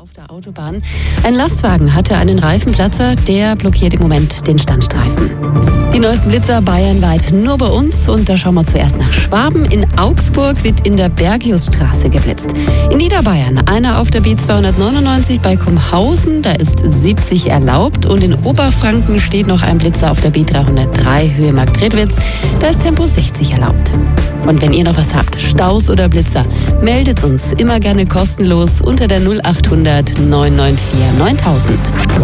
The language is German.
auf der Autobahn. Ein Lastwagen hatte einen Reifenplatzer, der blockiert im Moment den Standstreifen. Die neuesten Blitzer bayernweit nur bei uns und da schauen wir zuerst nach Schwaben. In Augsburg wird in der Bergiusstraße geblitzt. In Niederbayern einer auf der B299 bei Kumhausen, da ist 70 erlaubt und in Oberfranken steht noch ein Blitzer auf der B303 Höhe Marktredwitz, da ist Tempo 60 erlaubt. Und wenn ihr noch was habt, Staus oder Blitzer, meldet uns immer gerne kostenlos unter der 0800 994 9000.